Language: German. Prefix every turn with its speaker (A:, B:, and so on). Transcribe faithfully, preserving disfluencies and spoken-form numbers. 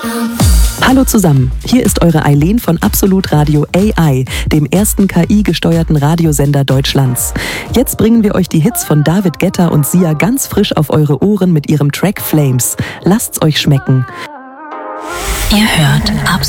A: Hallo zusammen, hier ist eure Eileen von Absolut Radio A I, dem ersten K I-gesteuerten Radiosender Deutschlands. Jetzt bringen wir euch die Hits von David Guetta und Sia ganz frisch auf eure Ohren mit ihrem Track Flames. Lasst's euch schmecken.
B: Ihr hört Absolut